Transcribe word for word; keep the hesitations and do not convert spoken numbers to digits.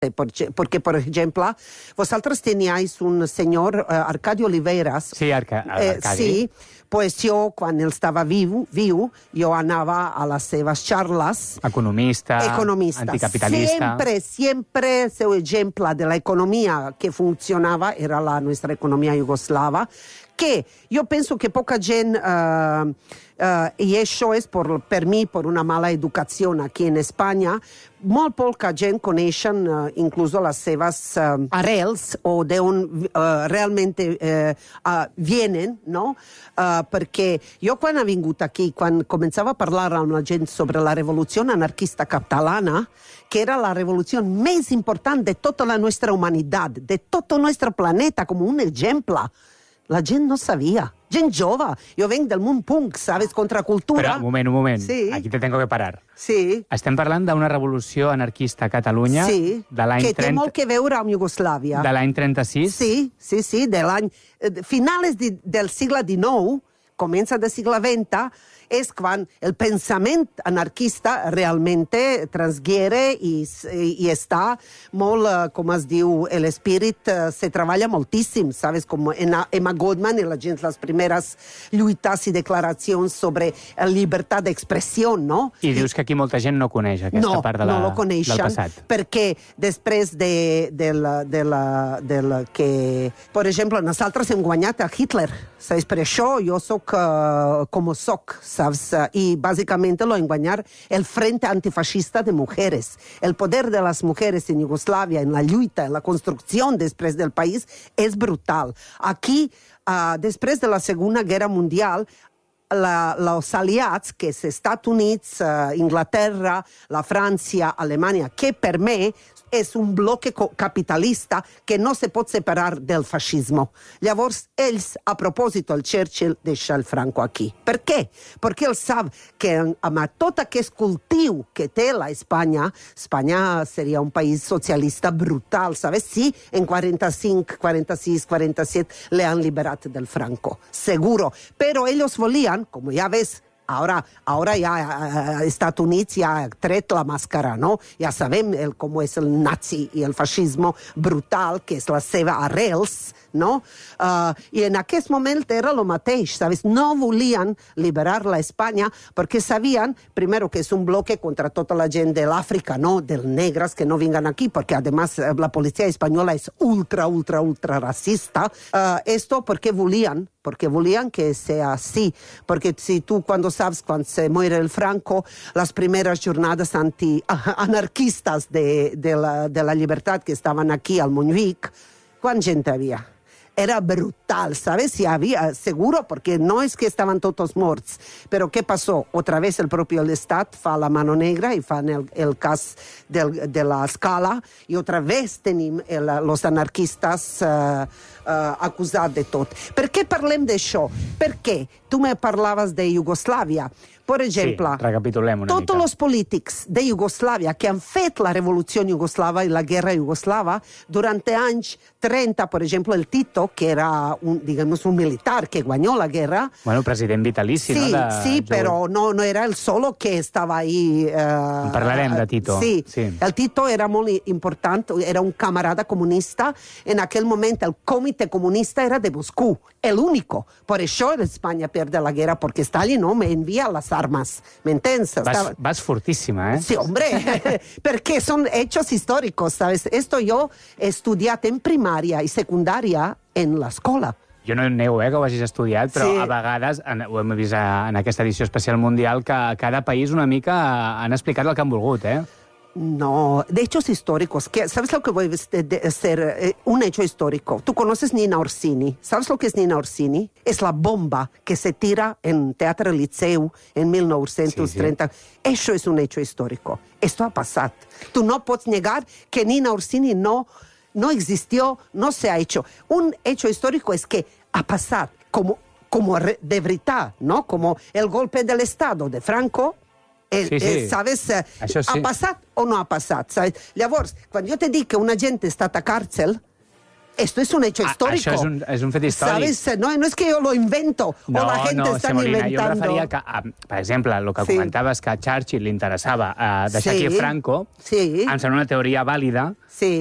Porque, por ejemplo, vosotros teníais un señor, uh, Arcadio Oliveras. Sí, Arca eh, Arcadi. Sí, pues jo, quan ell estava viu, viu, jo anava a les seves xarles. Economista, Economista. anticapitalista. Siempre, siempre seu exemple de la economia que funcionava era la nostra economia jugoslava, que jo penso que poca gent, uh, uh, i això és per, per mi, per una mala educació aquí en Espanya, molt poca gent coneixen uh, inclús les seves uh, arrels o d'on uh, realment uh, uh, vienen, no? Uh, perquè jo quan he vingut aquí, quan començava a parlar amb la gent sobre la revolució anarquista catalana, que era la revolució més important de tota la nostra humanitat, de tot el nostre planeta, com un exemple, la gent no sabia. Gent jove. Jo venc del món punk, sabes, contracultura. Però, un moment, un moment. Sí. Aquí te tengo que parar. Sí. Estem parlant d'una revolució anarquista a Catalunya Sí, de l'any que té trenta... molt que veure amb Iugoslàvia. De l'any trenta-sis? Sí, sí, sí, de l'any... Finals de, del segle dinou, comença del segle vint, és quan el pensament anarquista realment transguere i, i, i està molt, com es diu, l'espírit se treballa moltíssim, sabes, com Emma Goldman i la gent, les primeres lluites i declaracions sobre llibertat d'expressió, no? I dius que aquí molta gent no coneix aquesta no, part de la, no lo coneixen, del passat. Perquè després de, de, la, de, la, de la que... Per exemple, nosaltres hem guanyat a Hitler, saps? Per això jo soc uh, com soc, saps? Y básicamente lo engañar el Frente Antifascista de Mujeres. El poder de las mujeres en Yugoslavia, en la lucha, en la construcción después del país, es brutal. Aquí, uh, después de la Segunda Guerra Mundial, la, los aliats, que és Estats Units, uh, Inglaterra, la França, Alemanya, que per mi és un bloque capitalista que no se pot separar del feixisme. Llavors, ells, a propòsit, el Churchill deixa el Franco aquí. Per què? Perquè ell sap que amb tot aquest cultiu que té la Espanya, Espanya seria un país socialista brutal, ¿sabes? Sí, en quaranta-cinc, quaranta-sis, quaranta-set le han liberat del Franco, seguro. Però ells volien, com ja ves, Ahora, ahora ya uh, Estados Unidos ya ha tret la màscara, no? Ja sabem el, com és el nazi i el feixisme brutal, que és la seva arrels, no? Uh, I en aquest moment era el mateix, ¿sabes? No volien liberar la Espanya perquè sabien, primero, que és un bloque contra tota la gent de l'Àfrica, no? Dels negres que no vingan aquí, perquè además la policía española és ultra, ultra, ultra racista. Uh, esto porque volien, porque volien que sea así. Porque si tú cuando sabes cuando se muere el Franco, las primeras jornadas anti-anarquistas de, de, la, de la libertad que estaban aquí al Montjuïc, ¿cuánta gente había? Era brutal, ¿sabes? Si había, seguro, porque no es que estaban todos morts. Pero ¿qué pasó? Otra vez el propio Estat fa la mano negra y fan el, el cas del, de la Scala y otra vez tenim el, los anarquistes uh, uh, acusats de tot. Per què parlem d'això? Perquè tu me parlaves de Iugoslàvia. Per exemple, sí, recapitulem una tots mica. els polítics de Iugoslàvia que han fet la revolució iugoslava i la guerra iugoslava, durant anys trenta, per exemple, el Tito, que era un, digamos, un militar que guanyó la guerra. Bueno, president vitalici, sí, no? De... Sí, però no, no era el solo que estava ahí. Eh, en parlarem de Tito. Sí, sí, el Tito era molt important, era un camarada comunista. En aquell moment el comitè comunista era de Moscú, el único. Per això Espanya perde la guerra, perquè Stalin no me envia las armas, ¿me entiendes? Vas, Estaba... vas fortíssima, eh? Sí, hombre, perquè són hechos históricos, ¿sabes? Esto yo he estudiat en primària i secundària en l'escola. Jo no nego, eh, que ho hagis estudiat, però sí. A vegades, en, ho hem vist en aquesta edició especial mundial, que cada país una mica han explicat el que han volgut, eh? No, de hechos históricos. ¿Qué? ¿Sabes lo que voy a ser? Eh, un hecho histórico. ¿Tú conoces Nina Orsini? ¿Sabes lo que es Nina Orsini? Es la bomba que se tira en Teatre Liceu en mil novecientos trenta. Sí, sí. Eso es un hecho histórico. Esto ha pasado. Tú no puedes negar que Nina Orsini no, no existió, no se ha hecho. Un hecho histórico es que ha pasado como, como de verdad, ¿no? Como el golpe del Estado de Franco. El, sí, sí. El, ¿sabes? Això sí. Ha passat o no ha passat? ¿Sabes? Llavors, quan jo te dic que una gent està a càrcel, Esto es un hecho Ah, histórico. això és un, és un fet històric. ¿Sabes? No, no es que yo lo invento No, o la gente no, está Semolina, jo em inventando. referia que, a, per exemple, el que Sí. comentaves que a Churchill li interessava eh, deixar Sí. aquí a Franco, Sí. em sembla una teoria vàlida, Sí.